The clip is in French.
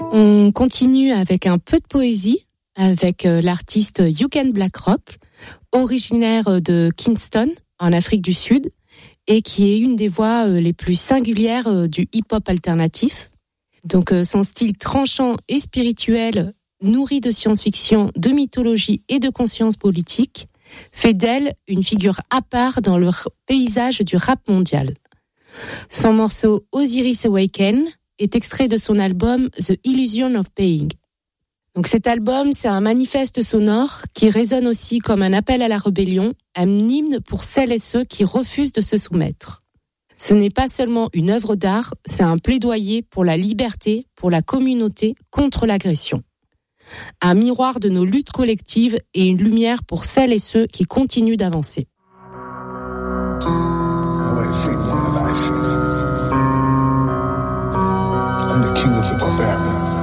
On continue avec un peu de poésie avec l'artiste Yugen Blackrock, originaire de Kingston, en Afrique du Sud, et qui est une des voix les plus singulières du hip-hop alternatif. Donc son style tranchant et spirituel, nourri de science-fiction, de mythologie et de conscience politique, fait d'elle une figure à part dans le paysage du rap mondial. Son morceau Osiris Awaken est extrait de son album The Illusion of Being. Donc cet album, c'est un manifeste sonore qui résonne aussi comme un appel à la rébellion, un hymne pour celles et ceux qui refusent de se soumettre. Ce n'est pas seulement une œuvre d'art, c'est un plaidoyer pour la liberté, pour la communauté, contre l'agression. Un miroir de nos luttes collectives et une lumière pour celles et ceux qui continuent d'avancer. I'm the king of the barbarians.